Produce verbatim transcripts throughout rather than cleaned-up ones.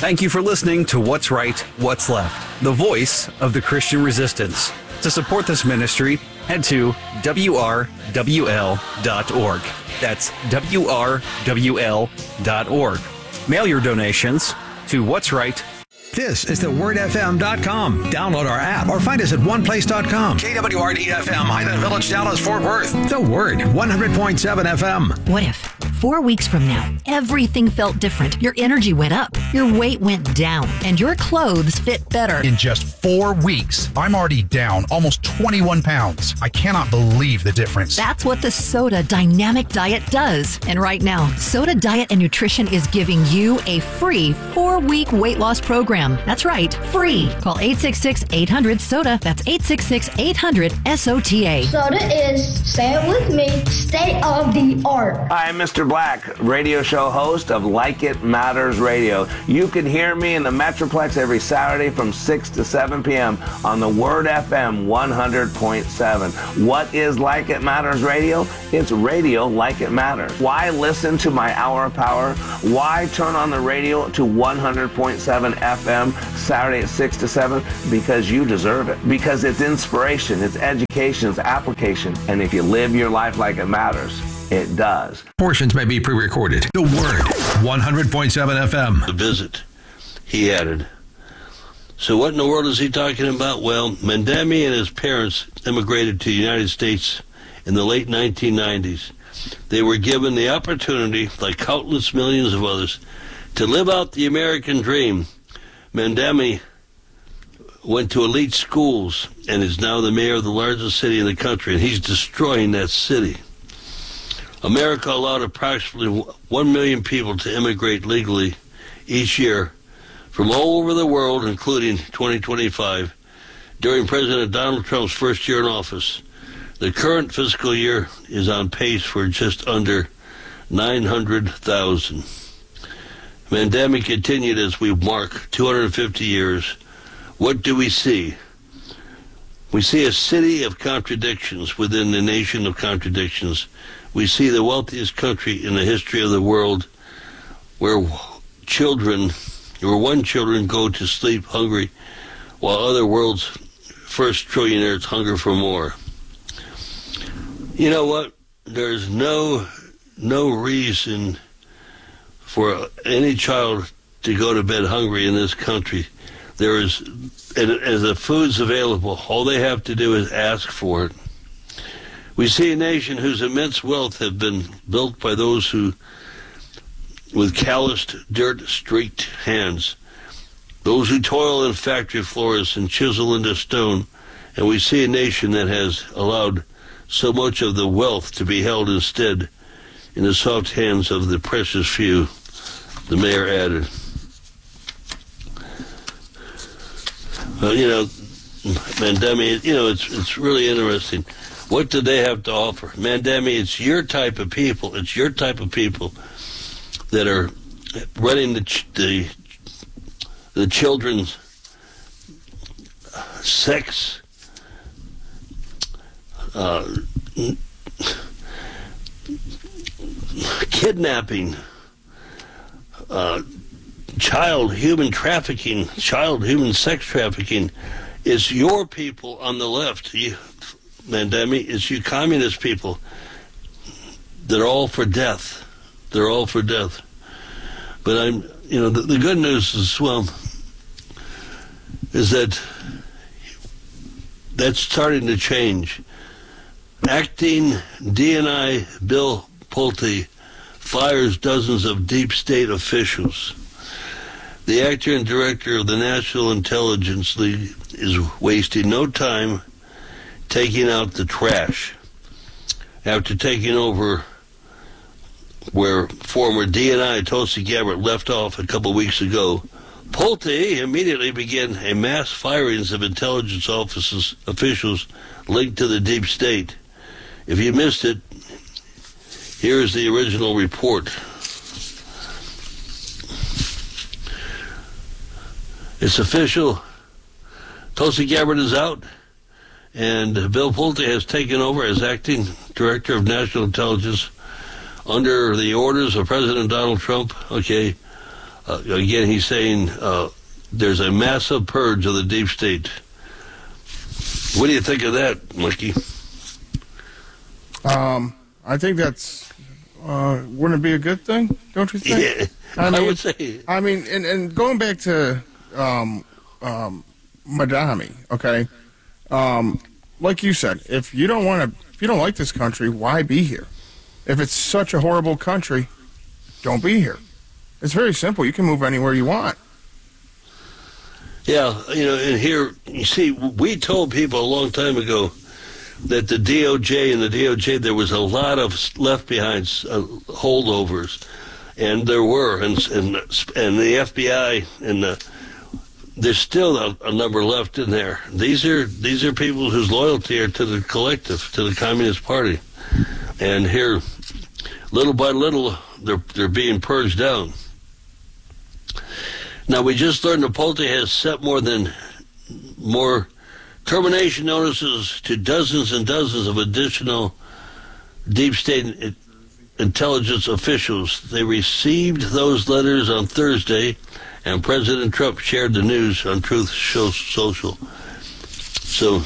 Thank you for listening to What's Right, What's Left, the voice of the Christian resistance. To support this ministry, head to W R W L dot org. That's W R W L dot org. Mail your donations to What's Right. This is the word f m dot com. Download our app or find us at one place dot com. K W R D F M, Highland Village, Dallas, Fort Worth. The Word, one hundred point seven F M. What if four weeks from now, everything felt different? Your energy went up, your weight went down, and your clothes fit better. In just four weeks, I'm already down almost twenty-one pounds. I cannot believe the difference. That's what the Soda Dynamic Diet does. And right now, Soda Diet and Nutrition is giving you a free four-week weight loss program. That's right, free. Call eight six six, eight hundred, SODA. That's eight six six, eight hundred, S O T A. Soda is, say it with me, state of the art. Hi, I'm Mister Black, radio show host of Like It Matters Radio. You can hear me in the Metroplex every Saturday from six to seven p.m. on the Word F M one hundred point seven. What is Like It Matters Radio? It's radio like it matters. Why listen to my Hour of Power? Why turn on the radio to one hundred point seven F M Saturday at six to seven? Because you deserve it. Because it's inspiration, it's education, it's application. And if you live your life like it matters, it does. Portions may be pre-recorded. The Word, one hundred point seven F M. The visit, he added. So what in the world is he talking about? Well, Mandemi and his parents immigrated to the United States in the late nineteen nineties. They were given the opportunity, like countless millions of others, to live out the American dream. Mandemi went to elite schools and is now the mayor of the largest city in the country, and he's destroying that city. America allowed approximately one million people to immigrate legally each year from all over the world, including twenty twenty-five, during President Donald Trump's first year in office. The current fiscal year is on pace for just under nine hundred thousand. Mandemi continued as we mark two hundred fifty years. What do we see? We see a city of contradictions within the nation of contradictions. We see the wealthiest country in the history of the world where children, or one children go to sleep hungry while other world's first trillionaires hunger for more. You know what? There's no no reason for any child to go to bed hungry in this country. There is, and as the food's available, all they have to do is ask for it. We see a nation whose immense wealth have been built by those who, with calloused, dirt-streaked hands, those who toil in factory floors and chisel into stone, and we see a nation that has allowed so much of the wealth to be held instead in the soft hands of the precious few, the mayor added. Well, you know, Mandemi, you know, it's it's really interesting. What do they have to offer? Mandemi, it's your type of people. It's your type of people that are running the ch- the, the children's sex uh, kidnapping, uh, child human trafficking, child human sex trafficking. Is your people on the left, you, Mandemi, it's you communist people that are all for death. They're all for death. But I'm, you know, the, the good news is, well, is that that's starting to change. Acting D N I Bill Pulte fires dozens of deep state officials. The actor and director of the National Intelligence League is wasting no time taking out the trash. After taking over where former D N I Tulsi Gabbard left off a couple weeks ago, Pulte immediately began a mass firings of intelligence offices, officials linked to the deep state. If you missed it, here is the original report. It's official. Tulsi Gabbard is out, and Bill Pulte has taken over as acting director of national intelligence under the orders of President Donald Trump. Okay, Uh, again, he's saying uh, there's a massive purge of the deep state. What do you think of that, Mikey? Um, I think that's, uh, wouldn't it be a good thing, don't you think? Yeah, I, mean, I would say. I mean, and, and going back to um, um, Madami, okay, um, like you said, if you don't want to, if you don't like this country, why be here? If it's such a horrible country, don't be here. It's very simple. You can move anywhere you want. Yeah, you know, and here, you see, we told people a long time ago that the D O J and the D O J, there was a lot of left-behind uh, holdovers, and there were, and and, and the F B I, and the, there's still a, a number left in there. These are these are people whose loyalty are to the collective, to the Communist Party, and here, little by little, they're they're being purged out. Now, we just learned Napolte has sent more than more termination notices to dozens and dozens of additional deep state intelligence officials. They received those letters on Thursday, and President Trump shared the news on Truth Social. So,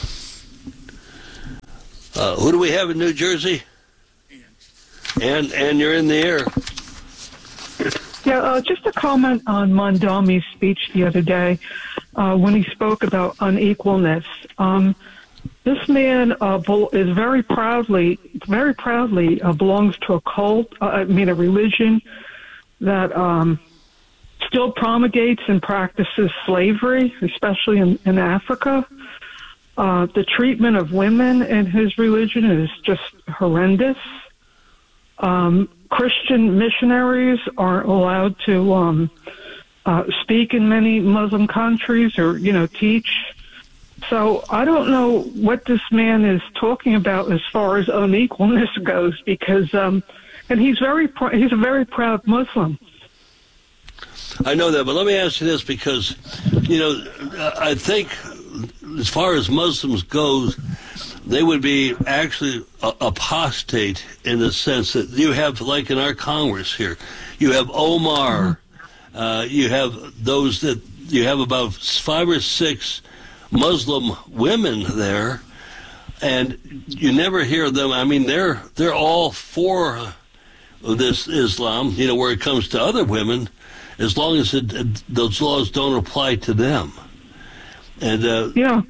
uh, who do we have in New Jersey? And and you're in the air. Yeah, uh, just a comment on Mondami's speech the other day uh, when he spoke about unequalness. Um, this man uh, is very proudly, very proudly uh, belongs to a cult, uh, I mean a religion that um, still promulgates and practices slavery, especially in, in Africa. Uh, the treatment of women in his religion is just horrendous. Um, Christian missionaries aren't allowed to um, uh, speak in many Muslim countries or, you know, teach. So I don't know what this man is talking about as far as unequalness goes, because, um, and he's very, pr- he's a very proud Muslim. I know that, but let me ask you this, because, you know, I think as far as Muslims goes, they would be actually apostate in the sense that you have, like in our Congress here, you have Omar, uh, you have those that, you have about five or six Muslim women there, and you never hear them. I mean, they're they're all for this Islam, you know, where it comes to other women, as long as it, those laws don't apply to them. And uh, yeah.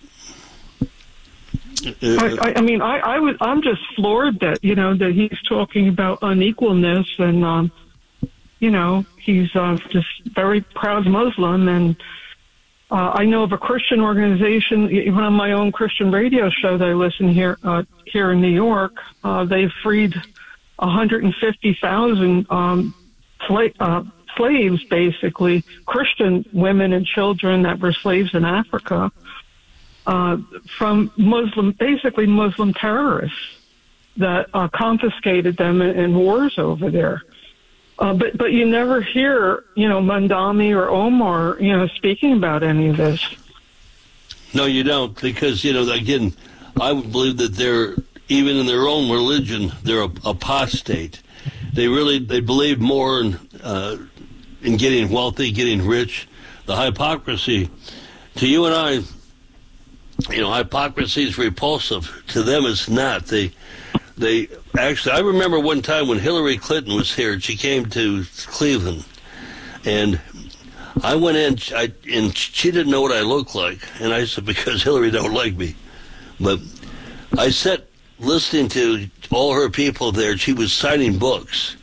I, I, I mean, I, I was, I'm just floored that, you know, that he's talking about unequalness, and, um, you know, he's uh, just very proud Muslim. And uh, I know of a Christian organization, even on my own Christian radio show that I listen here, uh, here in New York, uh, they've freed one hundred fifty thousand um, sla- uh, slaves, basically, Christian women and children that were slaves in Africa. Uh, from Muslim, basically Muslim terrorists that uh, confiscated them in, in wars over there. Uh, but but you never hear, you know, Mondami or Omar, you know, speaking about any of this. No, you don't, because, you know, again, I would believe that they're, even in their own religion, they're apostate. They really, they believe more in, uh, in getting wealthy, getting rich. The hypocrisy, to you and I, you know, hypocrisy is repulsive. To them, it's not. They, they actually, I remember one time when Hillary Clinton was here, and she came to Cleveland, and I went in, I, and she didn't know what I looked like, and I said, because Hillary don't like me. But I sat listening to all her people there. She was signing books,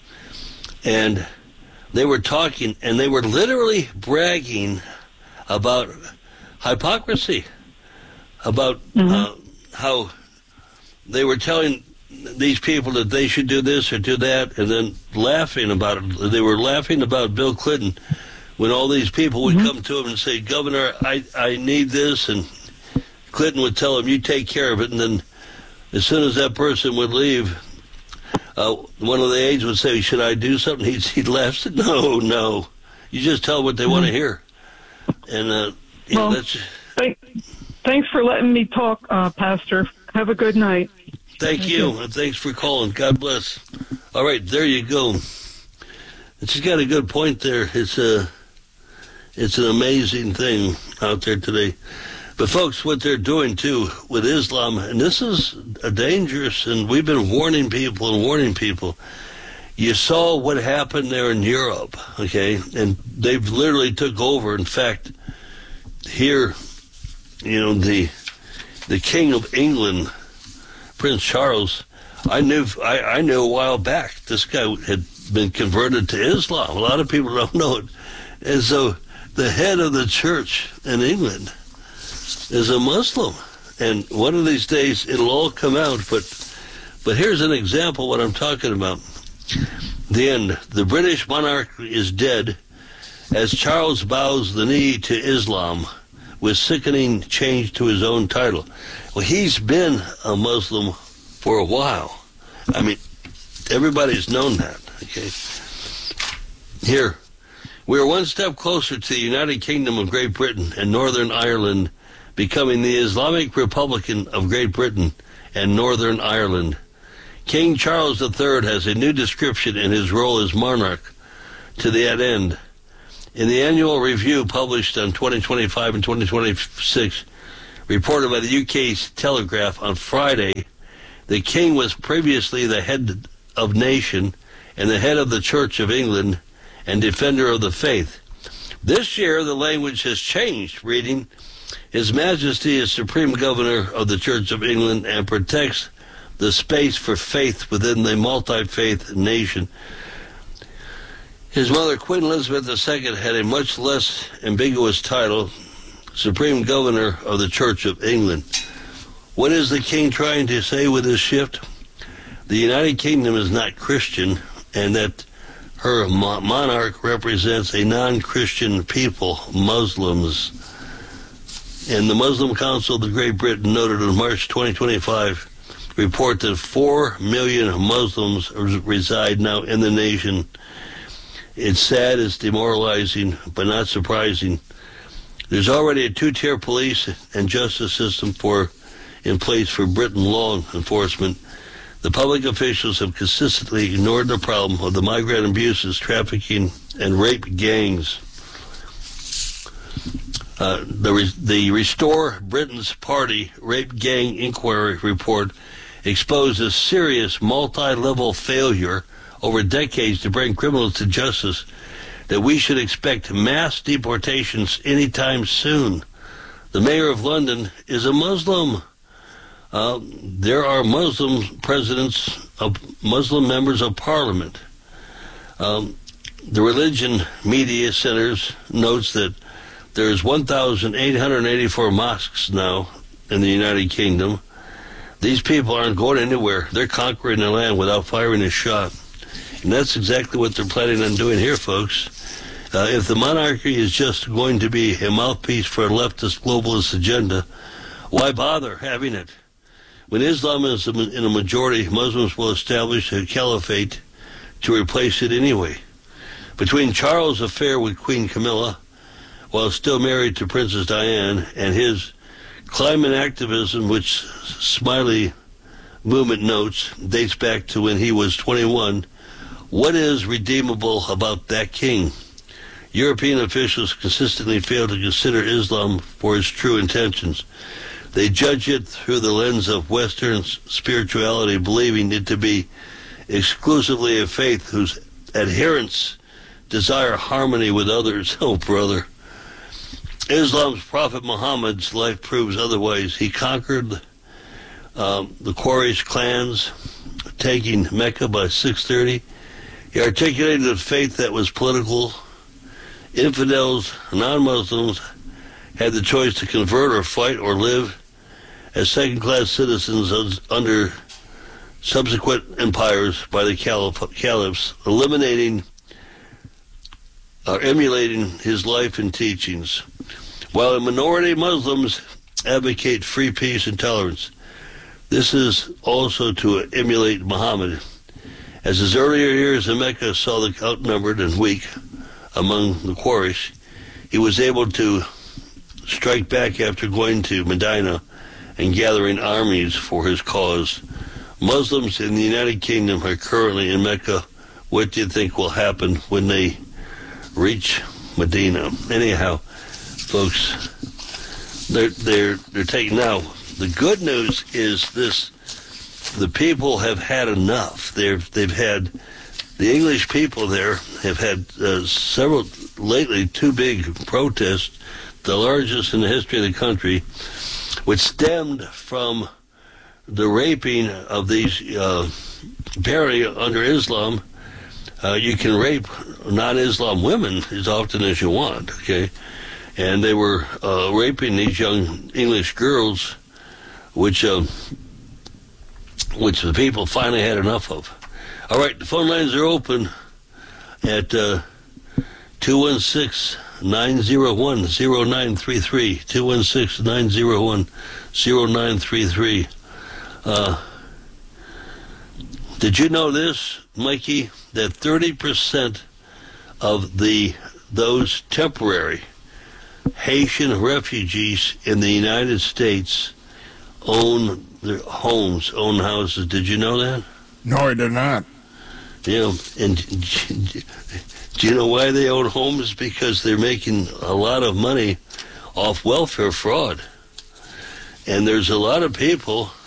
and they were talking, and they were literally bragging about hypocrisy. About mm-hmm. uh, how they were telling these people that they should do this or do that, and then laughing about it. They were laughing about Bill Clinton when all these people would mm-hmm. come to him and say, Governor, I, I need this, and Clinton would tell him, you take care of it, and then as soon as that person would leave, uh, one of the aides would say, should I do something? He'd, he'd laugh, said, no, no. You just tell what they mm-hmm. want to hear. And, uh, you well, know, that's... Thank- Thanks for letting me talk, uh, Pastor. Have a good night. Thank, Thank you, you, and thanks for calling. God bless. All right, there you go. And she's got a good point there. It's a, it's an amazing thing out there today. But folks, what they're doing too with Islam, and this is a dangerous, and we've been warning people and warning people. You saw what happened there in Europe, okay? And they've literally took over. In fact, here, you know, the the King of England, Prince Charles, I knew I, I knew a while back this guy had been converted to Islam. A lot of people don't know it. And so the head of the church in England is a Muslim. And one of these days it'll all come out. But but here's an example of what I'm talking about. The end. The British monarch is dead as Charles bows the knee to Islam with sickening change to his own title. Well, he's been a Muslim for a while. I mean, everybody's known that, okay? Here, we are one step closer to the United Kingdom of Great Britain and Northern Ireland becoming the Islamic Republic of Great Britain and Northern Ireland. King Charles the Third has a new description in his role as monarch to that end. In the annual review published on twenty twenty-five and twenty twenty-six, reported by the U K's Telegraph on Friday, the king was previously the head of nation and the head of the Church of England and defender of the faith. This year, the language has changed, reading, His Majesty is Supreme Governor of the Church of England and protects the space for faith within the multi-faith nation. His mother, Queen Elizabeth the Second, had a much less ambiguous title, Supreme Governor of the Church of England. What is the king trying to say with this shift? The United Kingdom is not Christian, and that her mo- monarch represents a non-Christian people, Muslims. And the Muslim Council of the Great Britain noted in March twenty twenty-five report that four million Muslims reside now in the nation. It's sad, it's demoralizing, but not surprising. There's already a two-tier police and justice system for in place for Britain law enforcement. The public officials have consistently ignored the problem of the migrant abuses, trafficking, and rape gangs. Uh, the, the Restore Britain's Party Rape Gang Inquiry report exposes serious multi-level failure over decades to bring criminals to justice, that we should expect mass deportations anytime soon. The mayor of London is a Muslim. Uh, there are Muslim presidents, of Muslim members of parliament. Um, the Religion Media Centers notes that there's one thousand eight hundred eighty-four mosques now in the United Kingdom. These people aren't going anywhere. They're conquering the land without firing a shot. And that's exactly what they're planning on doing here, folks. Uh, if the monarchy is just going to be a mouthpiece for a leftist globalist agenda, why bother having it? When Islam is in a majority, Muslims will establish a caliphate to replace it anyway. Between Charles' affair with Queen Camilla, while still married to Princess Diane, and his climate activism, which Smiley movement notes dates back to when he was twenty-one, what is redeemable about that king? European officials consistently fail to consider Islam for its true intentions. They judge it through the lens of Western spirituality, believing it to be exclusively a faith whose adherents desire harmony with others. Oh, brother. Islam's Prophet Muhammad's life proves otherwise. He conquered um, the Quraysh clans, taking Mecca by six thirty. He articulated a faith that was political. Infidels, non-Muslims, had the choice to convert or fight or live as second-class citizens under subsequent empires by the caliph- caliphs, eliminating or emulating his life and teachings. While a minority Muslims advocate free peace and tolerance, this is also to emulate Muhammad. As his earlier years in Mecca saw the outnumbered and weak among the Quraysh, he was able to strike back after going to Medina and gathering armies for his cause. Muslims in the United Kingdom are currently in Mecca what do you think will happen when they reach Medina? Anyhow, folks, they're they're they're taking now. The good news is this: the people have had enough. They've they've had the English people there have had uh, several lately two big protests, the largest in the history of the country, which stemmed from the raping of these. Uh, apparently, under Islam, uh, you can rape non-Islam women as often as you want. Okay, and they were uh, raping these young English girls, which uh, which the people finally had enough of. All right, the phone lines are open at uh, two one six, nine zero one, zero nine three three, two one six, nine zero one, zero nine three three. Uh, did you know this, Mikey, that thirty percent of the those temporary Haitian refugees in the United States own their homes, own houses? Did you know that? No, I did not. Yeah, and do you know why they own homes? Because they're making a lot of money off welfare fraud. And there's a lot of people